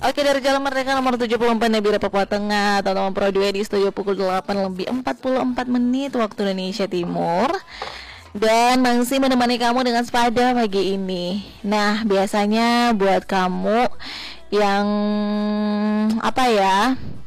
Oke, dari Jalan Merdeka nomor 74 Nabira Papua Tengah, teman-teman Pro 2 di studio pukul 8:44 waktu Indonesia Timur. Dan masih menemani kamu dengan Sepada pagi ini. Nah, biasanya buat kamu yang apa ya,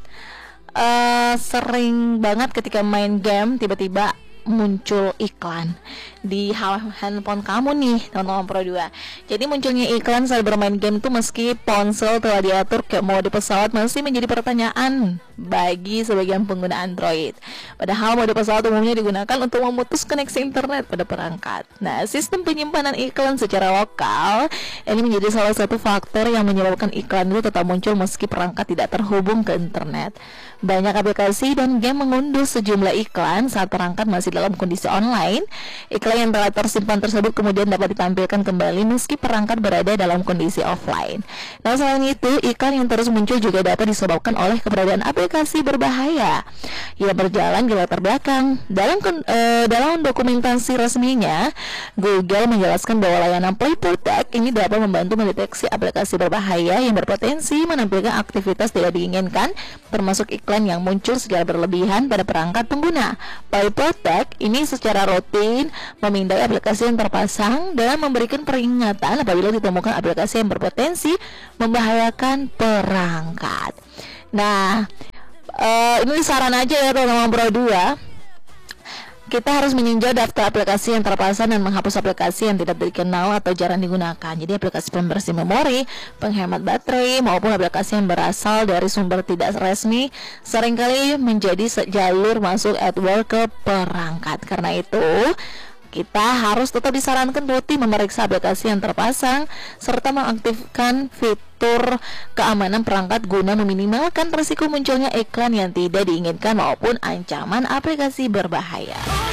sering banget ketika main game tiba-tiba muncul iklan di handphone kamu nih, teman-teman Pro 2. Jadi munculnya iklan saat bermain game itu meski ponsel telah diatur kayak mode pesawat masih menjadi pertanyaan bagi sebagian pengguna Android. Padahal mode pesawat umumnya digunakan untuk memutus koneksi internet pada perangkat. Nah, sistem penyimpanan iklan secara lokal ini menjadi salah satu faktor yang menyebabkan iklan itu tetap muncul meski perangkat tidak terhubung ke internet. Banyak aplikasi dan game mengunduh sejumlah iklan saat perangkat masih dalam kondisi online. Iklan yang telah tersimpan tersebut kemudian dapat ditampilkan kembali meski perangkat berada dalam kondisi offline. Nah, selain itu, iklan yang terus muncul juga dapat disebabkan oleh keberadaan aplikasi berbahaya yang berjalan di latar belakang. Dalam dokumentasi resminya, Google menjelaskan bahwa layanan Play Protect ini dapat membantu mendeteksi aplikasi berbahaya yang berpotensi menampilkan aktivitas tidak diinginkan, termasuk iklan yang muncul secara berlebihan pada perangkat pengguna. Play Protect ini secara rutin memindai aplikasi yang terpasang dan memberikan peringatan apabila ditemukan aplikasi yang berpotensi membahayakan perangkat. Nah, ini saran aja ya teman-teman Pro 2. Kita harus meninjau daftar aplikasi yang terpasang dan menghapus aplikasi yang tidak dikenal atau jarang digunakan. Jadi aplikasi pembersih memori, penghemat baterai, maupun aplikasi yang berasal dari sumber tidak resmi seringkali menjadi jalur masuk adware ke perangkat. Karena itu, kita harus tetap disarankan rutin memeriksa aplikasi yang terpasang serta mengaktifkan fitur keamanan perangkat guna meminimalkan risiko munculnya iklan yang tidak diinginkan maupun ancaman aplikasi berbahaya.